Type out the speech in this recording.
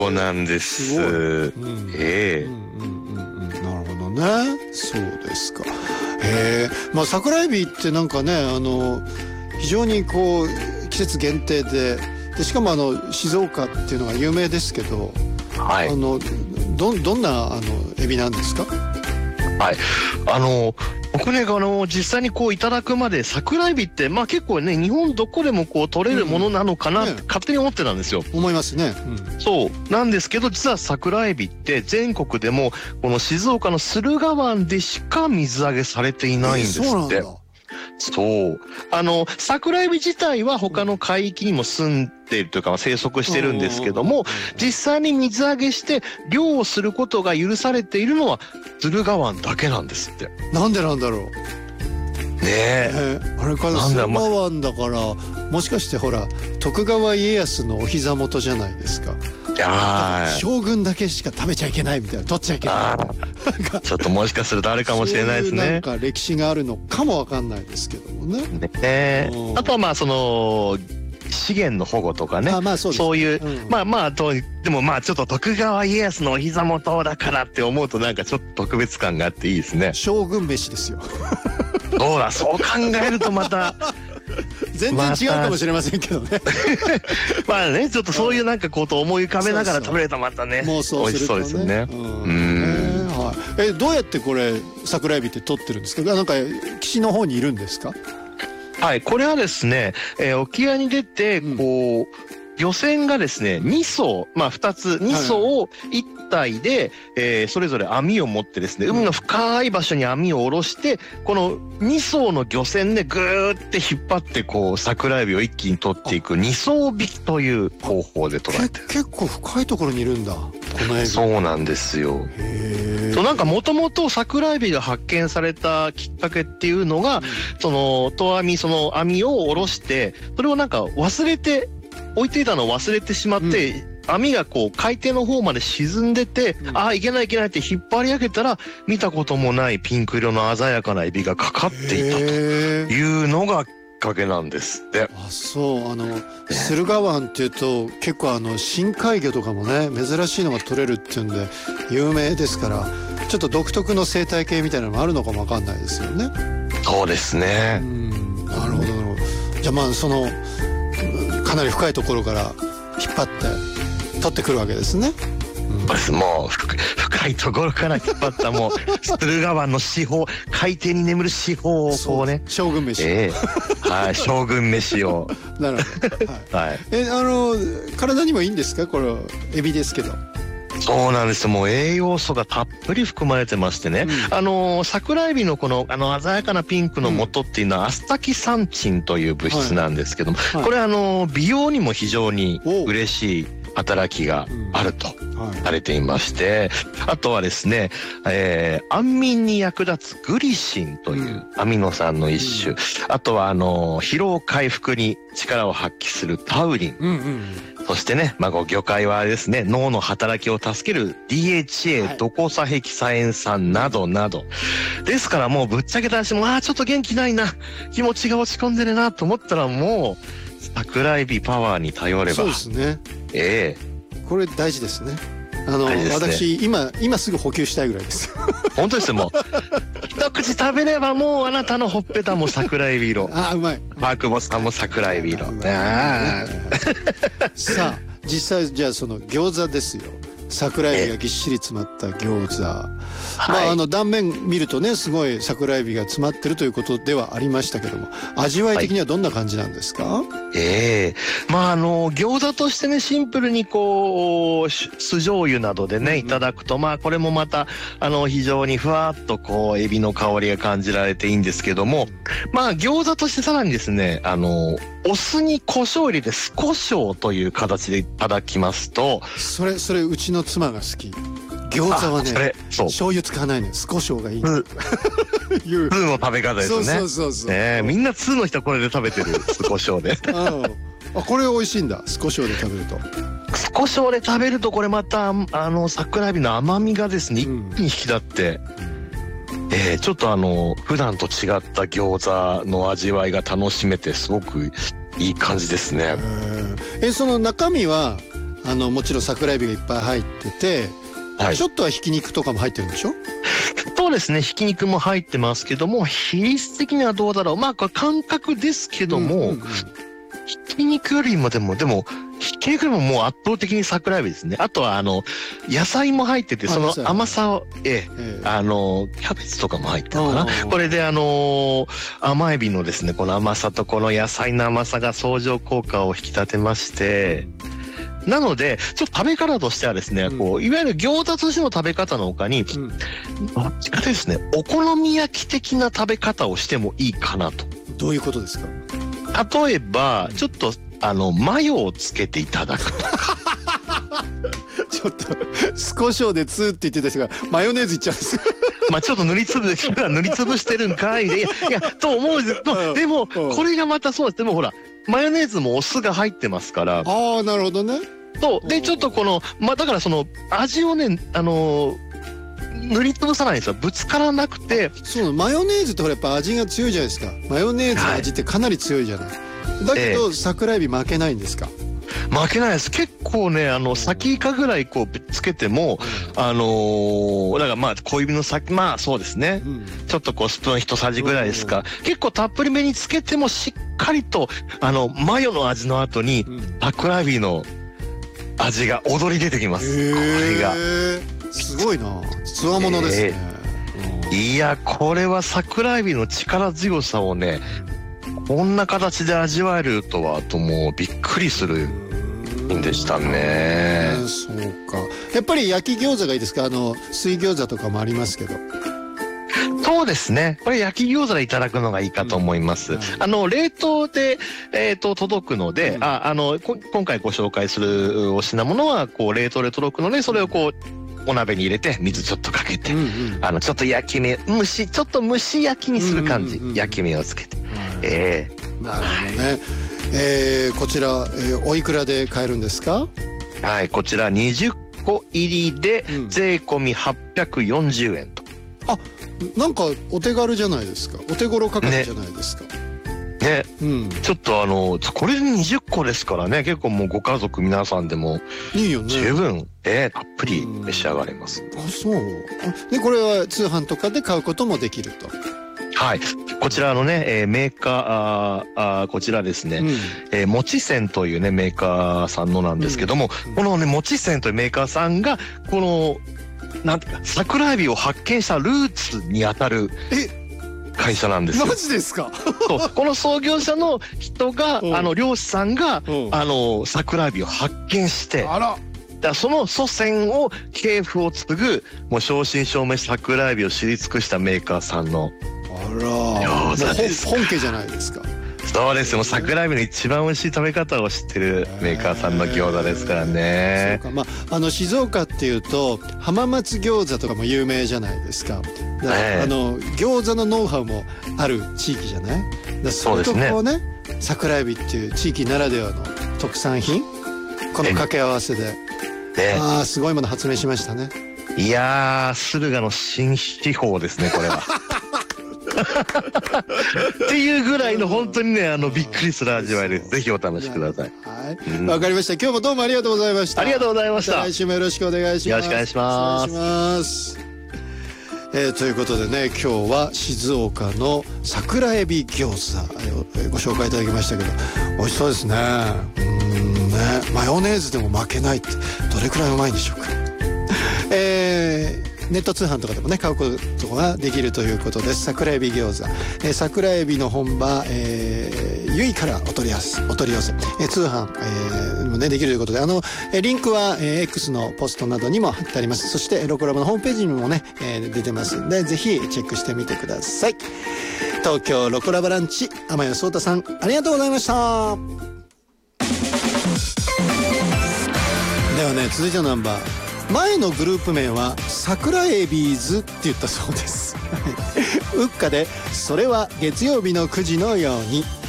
そうなんです。 すごい。 ええ。 なるほどね。そうですか。まあ桜エビってなんかね、非常にこう季節限定で、しかも静岡っていうのが有名ですけど、 はい。 どんなエビなんですか？ はい。僕ね、実際にこういただくまで桜エビって、まあ結構ね、日本どこでもこう取れるものなのかなって勝手に思ってたんですよ。 思いますね。 そうなんですけど、実は桜エビって全国でもこの静岡の駿河湾でしか水揚げされていないんですって。 そうなんだ。 そう。桜エビ自体は他の海域にも住んでいるというか生息してるんですけども、実際に水揚げして漁をすることが許されているのは駿河湾だけなんですって。 なんでなんだろう。 ねえ。 あれから駿河湾だから、もしかしてほら徳川家康のお膝元じゃないですか。将軍だけしか食べちゃいけないみたいな、取っちゃいけない。 ちょっともしかするとあるかもしれないですね。 そういうなんか歴史があるのかもわかんないですけどもね。 あとはまあ資源の保護とかね、そういう、でもまあちょっと徳川家康のお膝元だからって思うとなんかちょっと特別感があっていいですね。 将軍飯ですよ。 そうだ、そう考えるとまた全然違うかもしれませんけどね。 まあね、ちょっとそういうなんかことを思い浮かべながら食べるとまたね、 もうそうするとね、 美味しそうですよね。 どうやってこれ桜エビって取ってるんですか？なんか岸の方にいるんですか？ はい、これはですね、沖合に出てこう、漁船がですね2艘、まあ2艘を1体で、それぞれ網を持ってですね、海の深い場所に網を下ろして、この2艘の漁船でぐーって引っ張ってこう桜エビを一気に取っていく2艘引きという方法で捉えてる。 結構深いところにいるんだ、このエビ。 そうなんですよ。そう、なんかもともと桜エビが発見されたきっかけっていうのが、網を下ろして、それをなんか置いていたのを忘れてしまって、網がこう海底の方まで沈んでて、いけないいけないって引っ張り上げたら、見たこともないピンク色の鮮やかなエビがかかっていたというのがきっかけなんですって。 そう、駿河湾っていうと結構深海魚とかもね、珍しいのが取れるっていうんで有名ですから、ちょっと独特の生態系みたいなのもあるのかもわかんないですよね。 そうですね。 なるほど。じゃあまあかなり深いところから引っ張って取ってくるわけですね。 もう深いところから引っ張ったもう駿河湾の四方、海底に眠る四方をこうね、 将軍飯。 はい、将軍飯を。 なるほど。はい。体にもいいんですか、これエビですけど。 そうなんですよ。もう栄養素がたっぷり含まれてましてね、桜エビのこの鮮やかなピンクの元っていうのはアスタキサンチンという物質なんですけども、これ美容にも非常に嬉しい働きがあるとされていまして、あとはですね、安眠に役立つグリシンというアミノ酸の一種、あとは疲労回復に力を発揮するタウリン、そしてね、魚介はですね、脳の働きを助ける DHA、ドコサヘキサエン酸などなど。ですからもうぶっちゃけた話も、ちょっと元気ないな、気持ちが落ち込んでるなと思ったら、もう桜エビパワーに頼れば。 そうですね。これ大事ですね。私今すぐ補給したいぐらいです。 本当ですよ。もう一口食べればもうあなたのほっぺたも桜エビ色。 うまい。 マークボスさんも桜エビ色。 さあ実際じゃあその餃子ですよ。桜エビがぎっしり詰まった餃子。断面見るとね、すごい桜エビが詰まってるということではありましたけども、味わい的にはどんな感じなんですか？ 餃子としてね、シンプルにこう酢醤油などでねいただくと、これもまた非常にふわっとこうエビの香りが感じられていいんですけども、餃子としてさらにですね、お酢に胡椒を入れて酢胡椒という形でいただきますと、 それうちの妻が好き。餃子はね、醤油使わないのよ、酢胡椒がいい。 通の食べ方ですね。そうみんな通の人はこれで食べてる、酢胡椒で。 これ美味しいんだ、酢胡椒で食べると。 酢胡椒で食べると、これまた桜エビの甘みがですね、一気に引き立って、ちょっと普段と違った餃子の味わいが楽しめて、すごくいい感じですね。 その中身はもちろん桜エビがいっぱい入ってて、はい、ちょっとはひき肉とかも入ってるんでしょ？ そうですね、ひき肉も入ってますけども、比率的にはどうだろう。まあこれ感覚ですけども、ひき肉よりもでもひき肉よりももう圧倒的に桜エビですね。あとは野菜も入ってて、その甘さをキャベツとかも入ってるかな。これで甘エビのですね、この甘さとこの野菜の甘さが相乗効果を引き立てまして、なのでちょっと食べ方としてはですね、こういわゆる餃子としての食べ方の他に、どっちかというとですね、お好み焼き的な食べ方をしてもいいかなと。 どういうことですか？ 例えばちょっとマヨをつけていただくとかちょっと酢胡椒でツーって言ってた人がマヨネーズいっちゃうんですまあちょっと塗りつぶしてるんかいで、いやと思うんですけど、でもこれがまたそうです。でもほらマヨネーズもお酢が入ってますから。 ああ、なるほどね。 そうで、ちょっとこのだからその味をね塗りつぶさないんですよ。ぶつからなくて。 そうマヨネーズってほらやっぱ味が強いじゃないですか。マヨネーズの味ってかなり強いじゃない。だけど桜エビ負けないんですか？ 負けないです。結構ね先イカぐらいこうぶっつけてもだからまあ小指の先、まあそうですね、ちょっとこうスプーン一さじぐらいですか、結構たっぷりめにつけてもしっかりとマヨの味の後に桜エビの味が踊り出てきます。これがすごいな、つわものですね。 いやこれは桜エビの力強さをね、こんな形で味わえるとはともうびっくりするんでしたね。 そうか。やっぱり焼き餃子がいいですか？水餃子とかもありますけど。 そうですね。これ焼き餃子でいただくのがいいかと思います。冷凍で届くので、今回ご紹介するお品物はこう冷凍で届くので、それをこうお鍋に入れて水ちょっとかけて、ちょっと焼き目ちょっと蒸し焼きにする感じ、焼き目をつけて。 なるほどね。こちら、おいくらで買えるんですか？ はい、こちら20個入りで税込み840円と。 あ、なんかお手軽じゃないですか。お手頃価格じゃないですか。 ね、ちょっとこれで20個ですからね、結構もうご家族皆さんでもいいよね。 十分たっぷり召し上がれます。 あ、そう。でこれは通販とかで買うこともできると。 はい、こちらのね、メーカーこちらですね、もちせんというねメーカーさんのなんですけども、このねもちせんというメーカーさんがこのなんていうか桜エビを発見したルーツにあたる会社なんですよ。 マジですか？ そう、この創業者の人が漁師さんが桜エビを発見して、その祖先を系譜を継ぐもう正真正銘桜エビを知り尽くしたメーカーさんの餃子です。 本家じゃないですか。 そうですよ。桜エビの一番美味しい食べ方を知ってるメーカーさんの餃子ですからね。 そうか。まあ静岡っていうと浜松餃子とかも有名じゃないですか。だから餃子のノウハウもある地域じゃない。そうですね。こうね、桜エビっていう地域ならではの特産品、この掛け合わせで、すごいもの発明しましたね。 いやー、駿河の新秘宝ですね、これは。っていうぐらいの本当にねびっくりする味わいです。ぜひお試しください。 はい、わかりました。今日もどうもありがとうございました。 ありがとうございました。 来週もよろしくお願いします。 よろしくお願いします。 お願いします。ということでね、今日は静岡の桜エビ餃子ご紹介いただきましたけど、美味しそうですね。マヨネーズでも負けないってどれくらいうまいんでしょうか。ネット通販とかでもね買うことができるということです。桜エビ餃子、桜エビの本場、由比からお取り寄せ、通販、もねできるということで、リンクは、X のポストなどにも貼ってあります。そしてロコラボのホームページにもね、出てますんで、ぜひチェックしてみてください。東京ロコラボランチ、天谷壮太さんありがとうございました。ではね、続いてのナンバー、前のグループ名は桜エビーズって言ったそうです。うっかでそれは月曜日の9時のように。